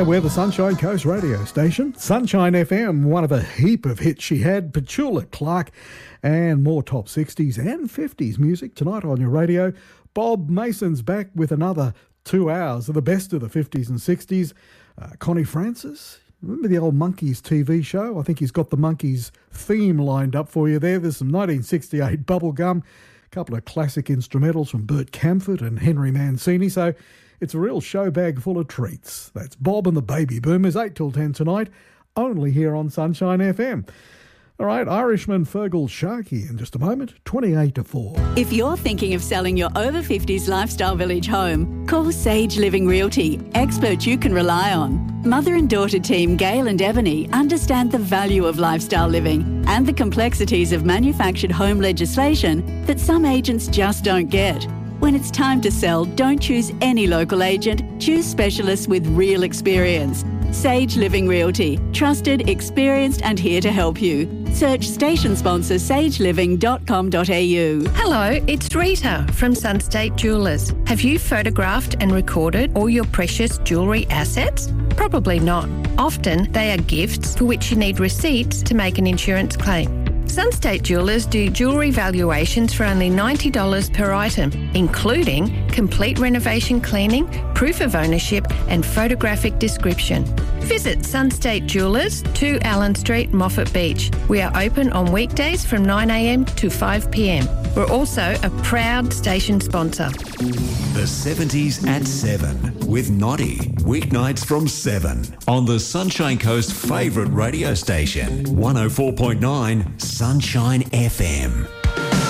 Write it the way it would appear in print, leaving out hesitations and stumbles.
Yeah, we're the Sunshine Coast radio station. Sunshine FM, one of a heap of hits she had. Petula Clark, and more top 60s and 50s music tonight on your radio. Bob Mason's back with another 2 hours of the best of the 50s and 60s. Connie Francis, remember the old Monkees TV show? I think he's got the Monkees theme lined up for you there. There's some 1968 bubblegum, a couple of classic instrumentals from Bert Camford and Henry Mancini. So it's a real show bag full of treats. That's Bob and the Baby Boomers, 8 till 10 tonight, only here on Sunshine FM. All right, Irishman Fergal Sharkey in just a moment, 28 to 4. If you're thinking of selling your over 50s lifestyle village home, call Sage Living Realty, experts you can rely on. Mother and daughter team Gail and Ebony understand the value of lifestyle living and the complexities of manufactured home legislation that some agents just don't get. When it's time to sell, don't choose any local agent, choose specialists with real experience. Sage Living Realty, trusted, experienced and here to help you. Search station sponsor sageliving.com.au. Hello, it's Rita from Sunstate Jewellers. Have you photographed and recorded all your precious jewellery assets? Probably not. Often they are gifts for which you need receipts to make an insurance claim. Sunstate Jewellers do jewellery valuations for only $90 per item, including complete renovation cleaning, proof of ownership and photographic description. Visit Sunstate Jewellers, 2 Allen Street, Moffat Beach. We are open on weekdays from 9 a.m. to 5 p.m. We're also a proud station sponsor. The 70s at 7 with Noddy. Weeknights from 7 on the Sunshine Coast favourite radio station, 104.9 Sunshine FM.